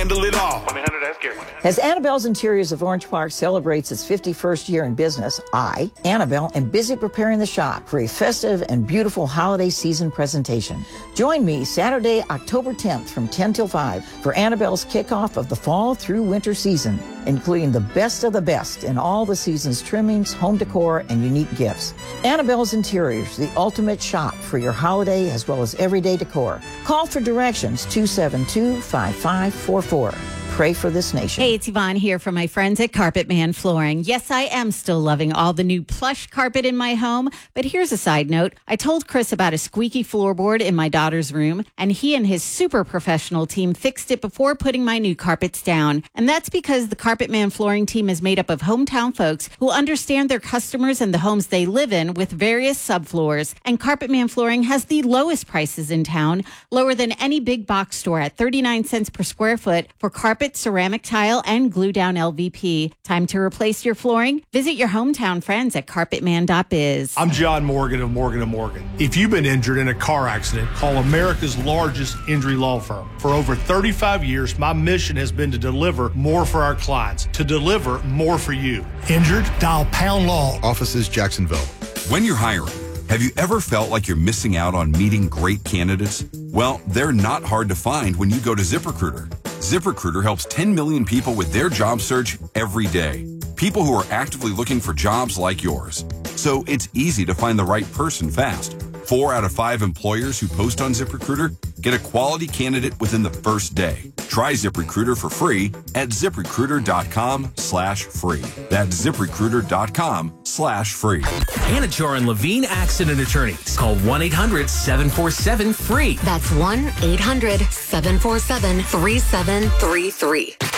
handle it all. 1-800-ASK-GARY. As Annabelle's Interiors of Orange Park celebrates its 51st year in business, I, Annabelle, am busy preparing the shop for a festive and beautiful holiday season presentation. Join me Saturday, October 10th from 10 till 5 for Annabelle's kickoff of the fall through winter season, including the best of the best in all the season's trimmings, home decor, and unique gifts. Annabelle's Interiors, the ultimate shop for your holiday as well as everyday decor. Call for directions 272-5544. Pray for this nation. Hey, it's Yvonne here from my friends at Carpet Man Flooring. Yes, I am still loving all the new plush carpet in my home, but here's a side note. I told Chris about a squeaky floorboard in my daughter's room, and he and his super professional team fixed it before putting my new carpets down. And that's because the Carpet Man Flooring team is made up of hometown folks who understand their customers and the homes they live in with various subfloors. And Carpet Man Flooring has the lowest prices in town, lower than any big box store at 39 cents per square foot for carpet, ceramic tile, and glue down LVP. Time to replace your flooring? Visit your hometown friends at carpetman.biz. I'm John Morgan of Morgan & Morgan. If you've been injured in a car accident, call America's largest injury law firm. For over 35 years, my mission has been to deliver more for our clients, to deliver more for you. Injured? Dial Pound Law. Offices Jacksonville. When you're hiring, have you ever felt like you're missing out on meeting great candidates? Well, they're not hard to find when you go to ZipRecruiter. ZipRecruiter helps 10 million people with their job search every day. People who are actively looking for jobs like yours. So it's easy to find the right person fast. 4 out of 5 employers who post on ZipRecruiter get a quality candidate within the first day. Try ZipRecruiter for free at ZipRecruiter.com/free. That's ZipRecruiter.com/free. Anajar and Levine Accident Attorneys. Call 1-800-747-FREE. That's 1-800-747-3733.